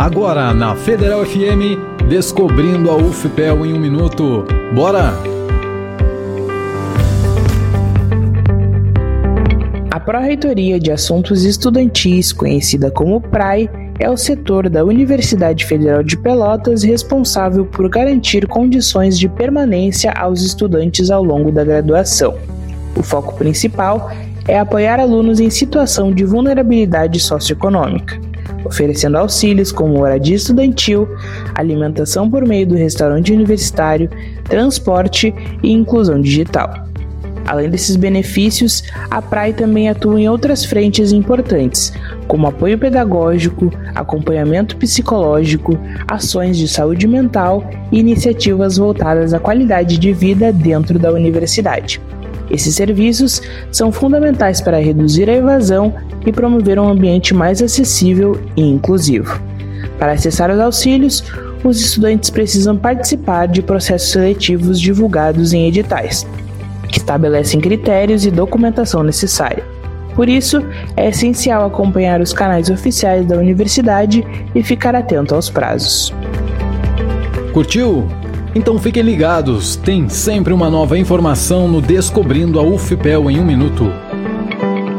Agora na Federal FM, descobrindo a UFPEL em 1 minuto. Bora! A Pró-Reitoria de Assuntos Estudantis, conhecida como PRAE, é o setor da Universidade Federal de Pelotas responsável por garantir condições de permanência aos estudantes ao longo da graduação. O foco principal é apoiar alunos em situação de vulnerabilidade socioeconômica, oferecendo auxílios como moradia estudantil, alimentação por meio do restaurante universitário, transporte e inclusão digital. Além desses benefícios, a PRAE também atua em outras frentes importantes, como apoio pedagógico, acompanhamento psicológico, ações de saúde mental e iniciativas voltadas à qualidade de vida dentro da universidade. Esses serviços são fundamentais para reduzir a evasão e promover um ambiente mais acessível e inclusivo. Para acessar os auxílios, os estudantes precisam participar de processos seletivos divulgados em editais, que estabelecem critérios e documentação necessária. Por isso, é essencial acompanhar os canais oficiais da universidade e ficar atento aos prazos. Curtiu? Então fiquem ligados, tem sempre uma nova informação no Descobrindo a UFPEL em 1 minuto.